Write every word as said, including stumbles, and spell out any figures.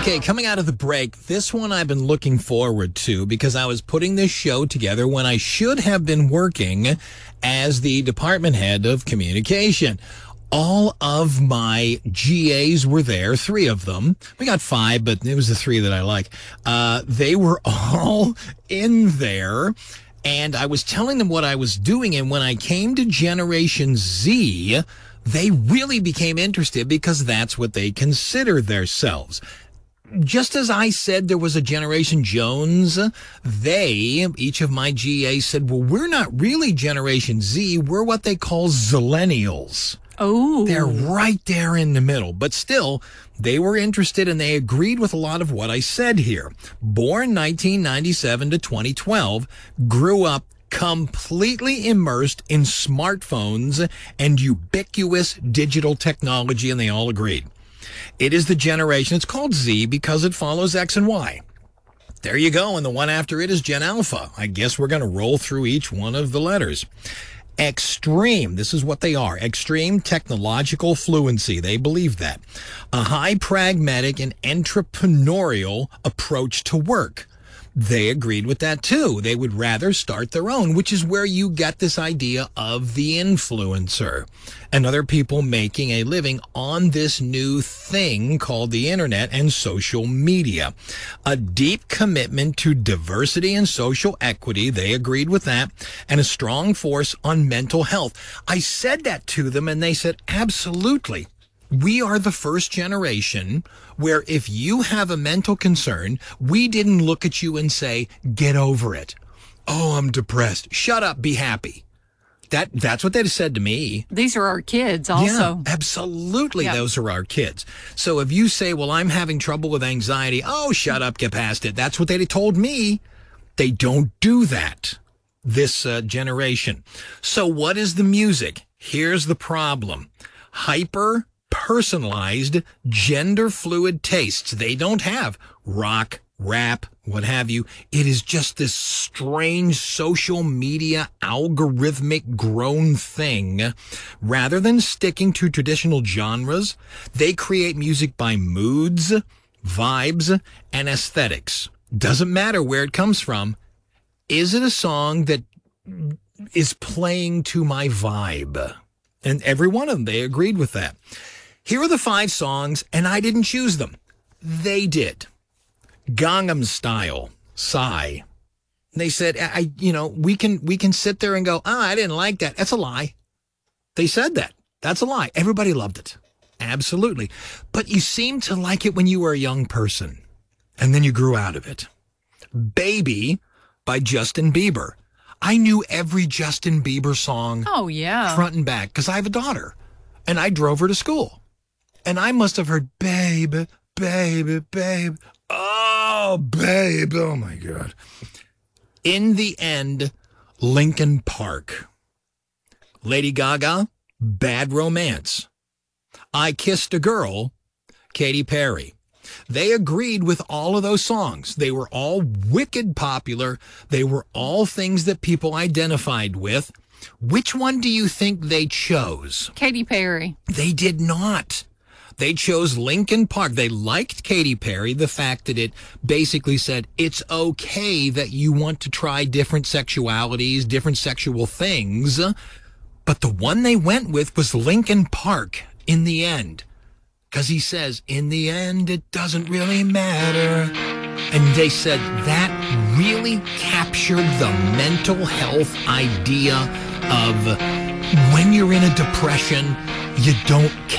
Okay, coming out of the break, this one I've been looking forward to because I was putting this show together when I should have been working as the department head of communication. All of my G As were there, three of them. We got five, but it was the three that I like. Uh, they were all in there, and I was telling them what I was doing, and when I came to Generation Z, they really became interested because that's what they consider themselves. Just as I said there was a Generation Jones, they, each of my G As said, well, we're not really Generation Z. We're what they call Zillennials. Oh. They're right there in the middle. But still, they were interested and they agreed with a lot of what I said here. Born nineteen ninety-seven to twenty twelve, grew up completely immersed in smartphones and ubiquitous digital technology, and they all agreed. It is the generation, it's called Z because it follows X and Y. There you go, and the one after it is Gen Alpha. I guess we're going to roll through each one of the letters. Extreme, this is what they are. Extreme technological fluency. They believe that. A high pragmatic and entrepreneurial approach to work. They agreed with that too. They would rather start their own, which is where you get this idea of the influencer and other people making a living on this new thing called the internet and social media. A deep commitment to diversity and social equity. They agreed with that. And a strong force on mental health. I said that to them and they said, absolutely. We are the first generation where if you have a mental concern, we didn't look at you and say, get over it. Oh, I'm depressed. Shut up. Be happy. That That's what they said to me. These are our kids also. Yeah, absolutely. Yeah. Those are our kids. So if you say, well, I'm having trouble with anxiety. Oh, shut up. Get past it. That's what they told me. They don't do that, this uh, generation. So what is the music? Here's the problem. Hyper personalized, gender-fluid tastes. They don't have rock, rap, what have you. It is just this strange social media algorithmic grown thing. Rather than sticking to traditional genres, they create music by moods, vibes, and aesthetics. Doesn't matter where it comes from. Is it a song that is playing to my vibe? And every one of them, they agreed with that. Here are the five songs, and I didn't choose them. They did. Gangnam Style, Psy. They said, I, you know, we can, we can sit there and go, oh, I didn't like that. That's a lie. They said that. That's a lie. Everybody loved it. Absolutely. But you seemed to like it when you were a young person, and then you grew out of it. Baby by Justin Bieber. I knew every Justin Bieber song. Oh, yeah. Front and back, because I have a daughter, and I drove her to school. And I must have heard, babe, babe, babe. Oh, babe. Oh, my God. In the end, Linkin Park. Lady Gaga, Bad Romance. I Kissed a Girl, Katy Perry. They agreed with all of those songs. They were all wicked popular. They were all things that people identified with. Which one do you think they chose? Katy Perry. They did not. They chose Linkin Park. They liked Katy Perry, the fact that it basically said it's okay that you want to try different sexualities, different sexual things. But the one they went with was Linkin Park in the end. Because he says, in the end, it doesn't really matter. And they said that really captured the mental health idea of when you're in a depression, you don't care.